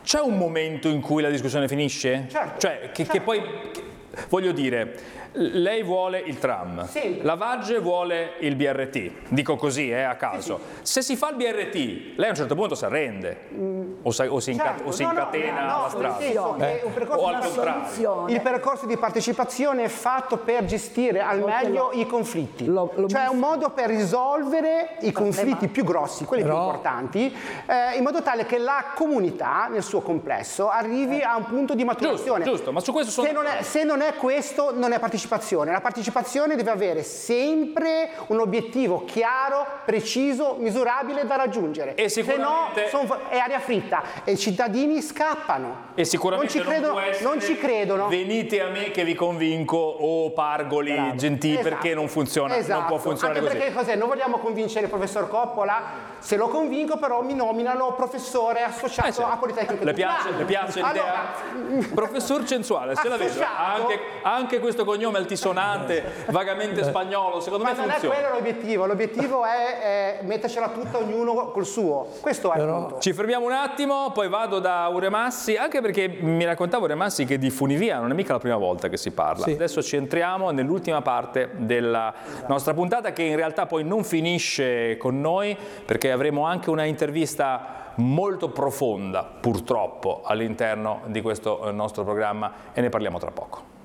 c'è un momento in cui la discussione finisce? Certo, Cioè, che certo. poi, voglio dire, lei vuole il tram, Sempre. la Vagge vuole il BRT, dico così, a caso. Se si fa il BRT, lei a un certo punto si arrende o si incatena alla strada. Nel senso che un percorso O al contrario. il percorso di partecipazione è fatto per gestire al meglio i conflitti, cioè è un modo per risolvere i conflitti più grossi, quelli più importanti, in modo tale che la comunità nel suo complesso arrivi a un punto di maturazione. Giusto, ma su questo sono... Se non è questo, non è partecipazione. La partecipazione deve avere sempre un obiettivo chiaro, preciso, misurabile da raggiungere. E sicuramente... Se no è aria fritta e i cittadini scappano. E sicuramente non ci credono. Venite a me che vi convinco o Pargoli, Gentili, perché non funziona, non può funzionare anche così. Perché cos'è? Non vogliamo convincere il professor Coppola, se lo convinco però mi nominano professore associato a Politecnico le di Milano. piace l'idea? Professor Censuale, se la vedo, anche questo cognome altisonante, vagamente spagnolo, secondo me funziona. Ma non è quello l'obiettivo è mettercela tutta ognuno col suo, questo è il punto. Ci fermiamo un attimo, poi vado da Uremassi, anche perché mi raccontava Uremassi che di funivia non è mica la prima volta che si parla. Adesso ci entriamo nell'ultima parte della nostra puntata, che in realtà poi non finisce con noi, perché avremo anche una intervista molto profonda, purtroppo, all'interno di questo nostro programma, e ne parliamo tra poco.